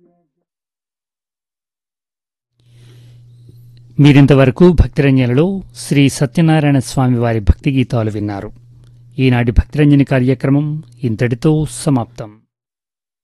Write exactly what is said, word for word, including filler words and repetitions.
మీరింతవరకు భక్తిరంజనిలో శ్రీ సత్యనారాయణ స్వామి వారి భక్తి గీతాలు విన్నారు. ఈనాటి భక్తిరంజని కార్యక్రమం ఇంతటితో సమాప్తం.